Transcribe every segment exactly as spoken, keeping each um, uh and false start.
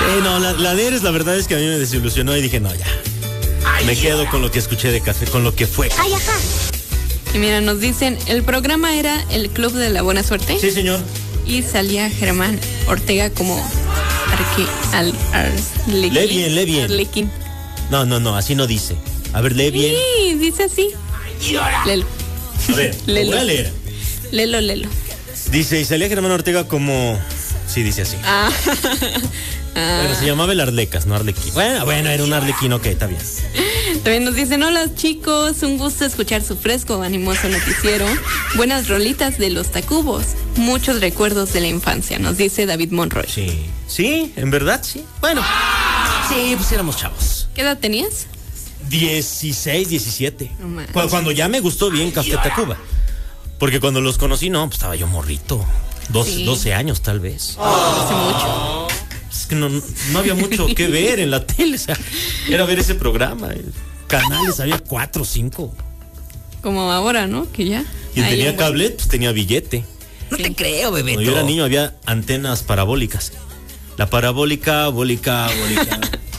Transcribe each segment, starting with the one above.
Sí, no, la, la de Eres, la verdad es que a mí me desilusionó y dije, no, ya. Me quedo con lo que escuché de Café, con lo que fue. Ay, ajá. Y mira, nos dicen, el programa era el Club de la Buena Suerte. Sí, señor. Y salía Germán Ortega como arque, al, arlequín. Lee bien, lee bien. Arlequín. No, no, no, así no dice. A ver, lee bien. Sí, dice así. Lelo. A ver, lo voy a leer. Lelo, lelo. Dice, y salía Germán Ortega como... Sí, dice así. Ah. Ah. Bueno, se llamaba el Arlecas, no Arlequín. Bueno, bueno, era un Arlequín, ok, está bien. También nos dicen, hola chicos, un gusto escuchar su fresco, animoso noticiero. Buenas rolitas de los Tacubos. Muchos recuerdos de la infancia, nos dice David Monroy. Sí, sí, en verdad, sí. Bueno, sí, pues éramos chavos. ¿Qué edad tenías? dieciséis, diecisiete. No Cu- cuando ya me gustó bien Café Tacuba. Porque cuando los conocí, no, pues estaba yo morrito. Dos, Sí. doce años, tal vez. Hace mucho. Es que no, no había mucho que ver en la tele. O sea, era ver ese programa. Canales, había cuatro o cinco. Como ahora, ¿no? Que ya. Quien Ahí tenía en- cable, pues tenía billete. No te creo, bebé. Cuando yo era niño había antenas parabólicas. La parabólica, bólica, bólica.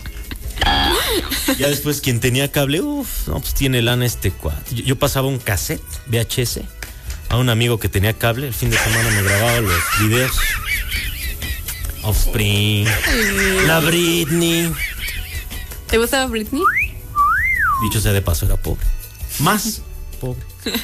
Ya después quien tenía cable, uff, no, pues tiene lana este cuate. Yo, yo pasaba un cassette V H S a un amigo que tenía cable. El fin de semana me grababa los videos. Offspring, la Britney. ¿Te gustaba Britney? Dicho sea de paso, era pobre. Más pobre.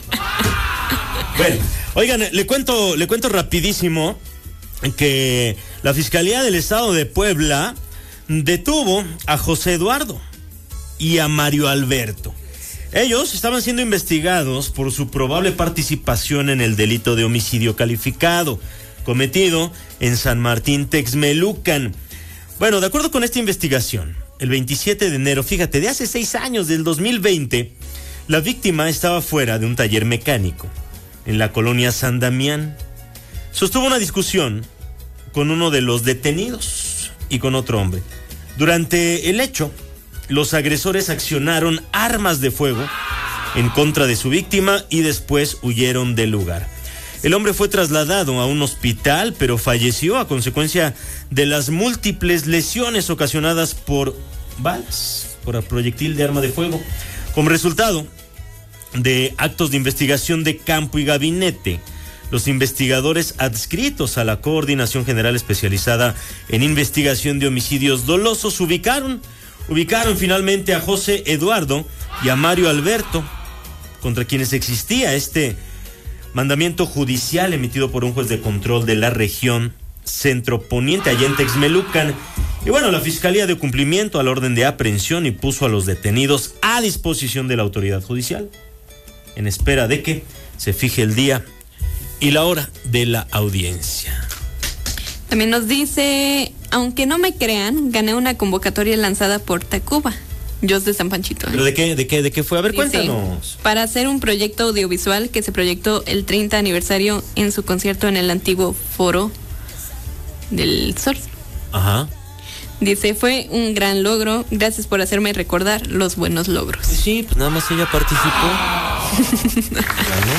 Bueno, oigan, le cuento, le cuento rapidísimo que la Fiscalía del Estado de Puebla detuvo a José Eduardo y a Mario Alberto. Ellos estaban siendo investigados por su probable participación en el delito de homicidio calificado cometido en San Martín Texmelucan. Bueno, de acuerdo con esta investigación, el veintisiete de enero, fíjate, de hace seis años, del dos mil veinte, la víctima estaba fuera de un taller mecánico en la colonia San Damián. Sostuvo una discusión con uno de los detenidos y con otro hombre. Durante el hecho, los agresores accionaron armas de fuego en contra de su víctima y después huyeron del lugar. El hombre fue trasladado a un hospital, pero falleció a consecuencia de las múltiples lesiones ocasionadas por balas, por proyectil de arma de fuego. Como resultado de actos de investigación de campo y gabinete, los investigadores adscritos a la Coordinación General Especializada en Investigación de Homicidios Dolosos ubicaron, ubicaron finalmente a José Eduardo y a Mario Alberto, contra quienes existía este mandamiento judicial emitido por un juez de control de la región Centro Poniente, allá en Texmelucan. Y bueno, la Fiscalía dio cumplimiento a la orden de aprehensión y puso a los detenidos a disposición de la autoridad judicial, en espera de que se fije el día y la hora de la audiencia. También nos dice, aunque no me crean, gané una convocatoria lanzada por Tacuba. Yo es de San Panchito. ¿eh? ¿Pero de qué, de qué, de qué fue? A ver, Dice, cuéntanos. para hacer un proyecto audiovisual que se proyectó el treinta aniversario en su concierto en el antiguo Foro del Sol. Ajá. Dice, fue un gran logro, gracias por hacerme recordar los buenos logros. Sí, pues nada más ella participó. ¿Ganó?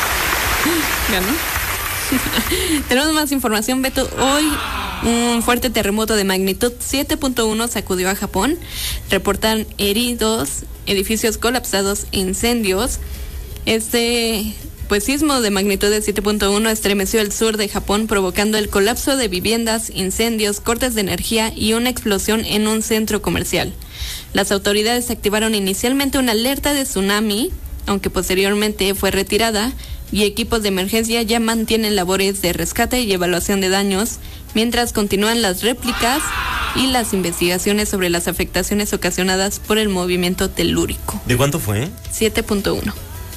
¿Ganó? Tenemos más información, Beto. Hoy un fuerte terremoto de magnitud siete punto uno sacudió a Japón. Reportan heridos, edificios colapsados, incendios. Este pues sismo de magnitud de siete punto uno estremeció el sur de Japón, provocando el colapso de viviendas, incendios, cortes de energía y una explosión en un centro comercial. Las autoridades activaron inicialmente una alerta de tsunami, aunque posteriormente fue retirada, y equipos de emergencia ya mantienen labores de rescate y evaluación de daños, mientras continúan las réplicas y las investigaciones sobre las afectaciones ocasionadas por el movimiento telúrico. ¿De cuánto fue? siete punto uno.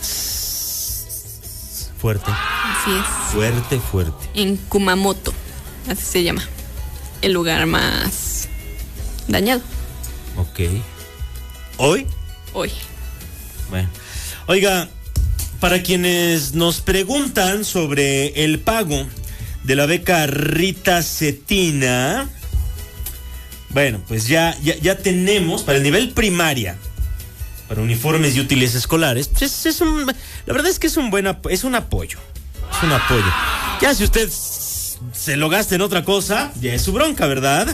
Fuerte. Así es. Fuerte, fuerte. En Kumamoto, así se llama, el lugar más dañado. Ok. ¿Hoy? Hoy. Bueno. Oiga, para quienes nos preguntan sobre el pago de la beca Rita Cetina, bueno, pues ya, ya, ya tenemos para el nivel primaria, para uniformes y útiles escolares, pues es, es un, la verdad es que es un buen ap- es un apoyo, es un apoyo. Ya si usted se lo gasta en otra cosa, ya es su bronca, ¿verdad?